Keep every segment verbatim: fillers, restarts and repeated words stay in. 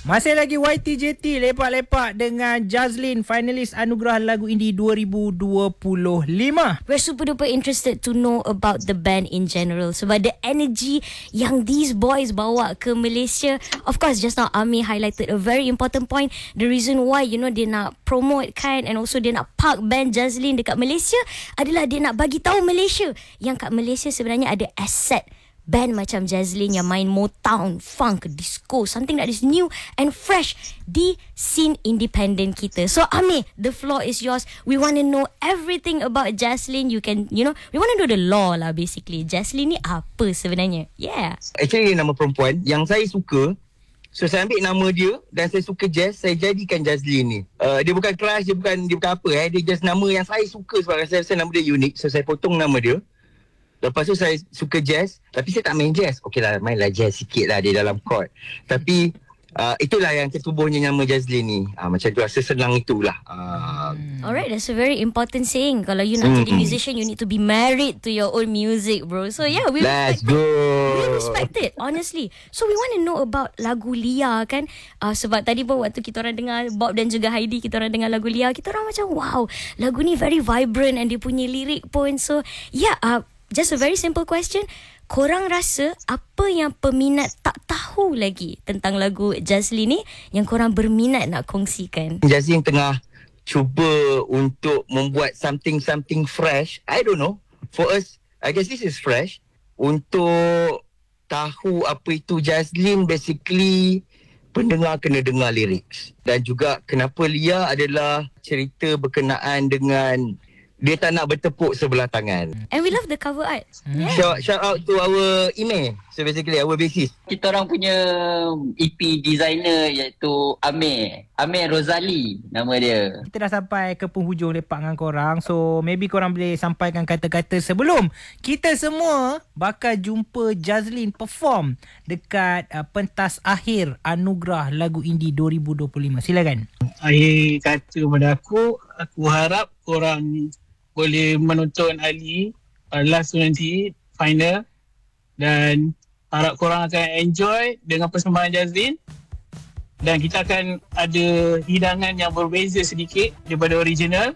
Masih lagi Y T J T lepak-lepak dengan Jazlin, finalis Anugerah Lagu Indie dua ribu dua puluh lima. We're super duper interested to know about the band in general. Sebab the energy yang these boys bawa ke Malaysia. Of course, just now Ami highlighted a very important point. The reason why, you know, dia nak promote kan, and also dia nak park band Jazlin dekat Malaysia adalah dia nak bagi tahu Malaysia yang kat Malaysia sebenarnya ada asset band macam Jazlin yang main Motown, funk, disco, something that is new and fresh di scene independent kita. So Ami, the floor is yours. We want to know everything about Jazlin. You can, you know, we want to know the law lah basically. Jazlin ni apa sebenarnya? Yeah. Actually nama perempuan yang saya suka. So saya ambil nama dia dan saya suka jazz, saya jadikan Jazlin ni. Uh, dia bukan crush, dia bukan dia bukan apa eh. Dia just nama yang saya suka sebab saya rasa nama dia unik. So saya potong nama dia. Lepas tu saya suka jazz, tapi saya tak main jazz. Okey lah, mainlah jazz sikit lah di dalam chord. Tapi uh, itulah yang ketubuhnya nama Jazlin ni. Uh, macam tu, rasa senang itulah. Uh, Alright, that's a very important saying. Kalau you nak mm. jadi musician, you need to be married to your own music, bro. So yeah, we let's respect go. it. We respect it, honestly. So we want to know about lagu Lia kan. Uh, sebab tadi pun waktu kita orang dengar Bob dan juga Heidi, kita orang dengar lagu Lia, kita orang macam wow, lagu ni very vibrant and dia punya lirik pun. So yeah, uh, just a very simple question. Korang rasa apa yang peminat tak tahu lagi tentang lagu Jazlin ni yang korang berminat nak kongsikan? Jazlin tengah cuba untuk membuat something-something fresh. I don't know. For us, I guess this is fresh. Untuk tahu apa itu Jazlin, basically pendengar kena dengar lyrics. Dan juga kenapa Lia adalah cerita berkenaan dengan dia tak nak bertepuk sebelah tangan. And we love the cover art. Hmm. Yeah. Shout, shout out to our email. So basically our bassist. Kita orang punya E P designer iaitu Amir. Amir Rozali nama dia. Kita dah sampai ke penghujung lepak dengan korang. So maybe korang boleh sampaikan kata-kata sebelum kita semua bakal jumpa Jazlin perform dekat uh, pentas akhir Anugerah Lagu Indie dua ribu dua puluh lima. Silakan. Akhir kata pada aku, aku harap korang boleh menonton Ali uh, last tu nanti final, dan harap korang akan enjoy dengan persembahan Jazlin, dan kita akan ada hidangan yang berbeza sedikit daripada original.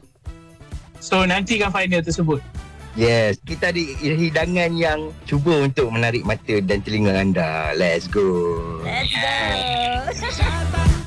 So nantikan final tersebut. Yes, kita ada hidangan yang cuba untuk menarik mata dan telinga anda. Let's go. Let's go.